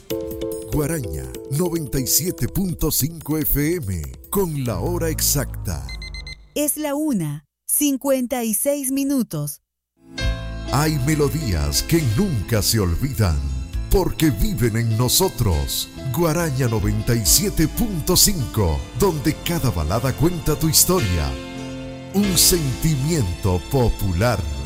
Guaraña 97.5 FM con la hora exacta. Es la 1:56. Hay melodías que nunca se olvidan porque viven en nosotros. Guaraña 97.5, donde cada balada cuenta tu historia. Un sentimiento popular.